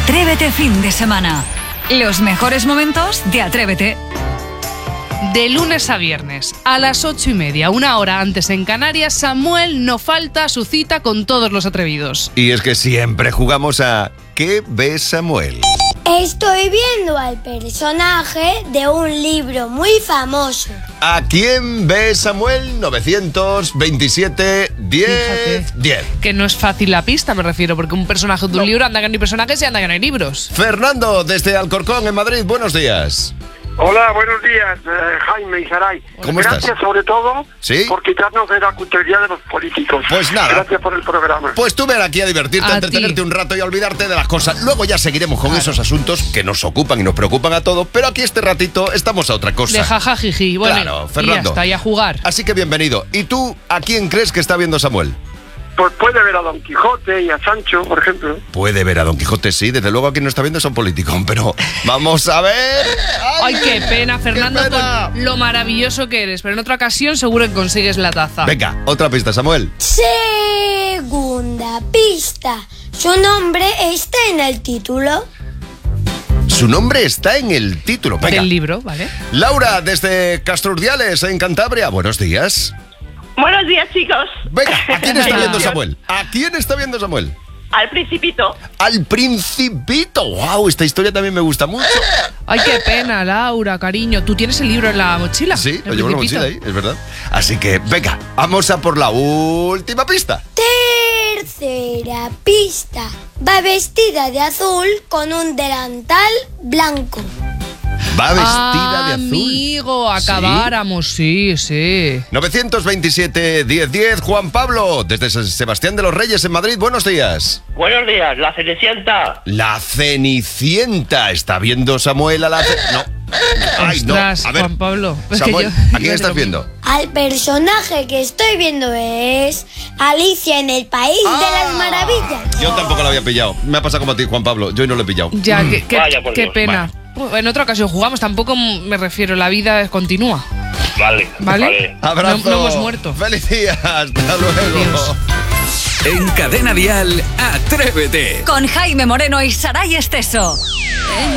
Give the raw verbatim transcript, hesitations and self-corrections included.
Atrévete fin de semana. Los mejores momentos de Atrévete. De lunes a viernes, a las ocho y media, una hora antes en Canarias, Samuel no falta a su cita con todos los atrevidos. Y es que siempre jugamos a ¿qué ve Samuel? Estoy viendo al personaje de un libro muy famoso. ¿A quién ve Samuel? novecientos veintisiete, diez, diez. Que no es fácil la pista, me refiero, porque un personaje de un no. libro anda que no hay personajes y anda que no hay libros. Fernando, desde Alcorcón, en Madrid, buenos días. Hola, buenos días, eh, Jaime y Saray. ¿Cómo Gracias estás? sobre todo ¿Sí? por quitarnos de la culturía de los políticos. Pues nada. Gracias por el programa. Pues tú ven aquí a divertirte, a, a entretenerte ti. un rato y a olvidarte de las cosas. Luego ya seguiremos con claro. esos asuntos que nos ocupan y nos preocupan a todos, pero aquí este ratito estamos a otra cosa. De jajajiji. Bueno, claro, Fernando. Y ya está, y a jugar. Así que bienvenido. ¿Y tú a quién crees que está viendo Samuel? Pues puede ver a Don Quijote y a Sancho, por ejemplo. Puede ver a Don Quijote, sí. Desde luego a quien no está viendo es a un político, pero vamos a ver. ¡Ay, Ay qué pena, Fernando, qué pena. Con lo maravilloso que eres! Pero en otra ocasión seguro que consigues la taza. Venga, otra pista, Samuel. Segunda pista. Su nombre está en el título. Su nombre está en el título. Venga. Del libro, ¿vale? Laura, desde Castro Urdiales, en Cantabria. Buenos días. Buenos días, chicos. Venga, ¿a quién está viendo Samuel? ¿A quién está viendo Samuel? Al Principito. Al Principito. Wow, esta historia también me gusta mucho. Ay, qué pena, Laura, cariño. ¿Tú tienes el libro en la mochila? Sí, lo llevo en la mochila ahí, es verdad. Así que, venga, vamos a por la última pista. Tercera pista. Va vestida de azul con un delantal blanco. Va vestida ah, de azul. Amigo, acabáramos, sí, sí. novecientos veintisiete, diez, diez. Juan Pablo, desde San Sebastián de los Reyes, en Madrid. Buenos días. Buenos días, la Cenicienta. La Cenicienta. ¿Está viendo Samuel a la Cenicienta? No. Ay, no. Ostras, A ver, Juan Pablo. Samuel, yo, ¿a quién estás viendo? Al personaje que estoy viendo es Alicia en el País ah, de las Maravillas. Yo tampoco lo había pillado. Me ha pasado como a ti, Juan Pablo. Yo no lo he pillado. Ya, qué, qué, Vaya por qué Dios. pena. Vale. En otra ocasión jugamos, tampoco me refiero, la vida continúa. Vale, ¿Vale? vale. Abrazo. No, no hemos muerto. Feliz día. Hasta luego. Adiós. En Cadena Dial, Atrévete. Con Jaime Moreno y Saray Esteso.